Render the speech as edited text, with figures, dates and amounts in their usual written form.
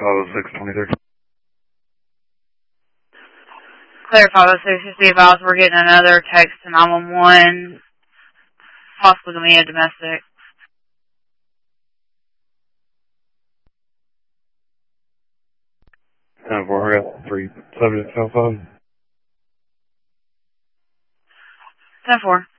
50623. Clear 506, be advised we're getting another text to 911, possibly going to be a domestic. 10-4, I got 3 subjects outside. 10-4.